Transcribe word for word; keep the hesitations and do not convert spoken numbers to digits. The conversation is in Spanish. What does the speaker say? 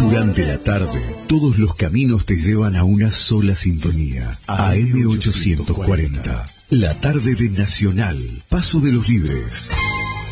Durante la tarde, todos los caminos te llevan a una sola sintonía. A M ochocientos cuarenta. La tarde de Nacional. Paso de los Libres.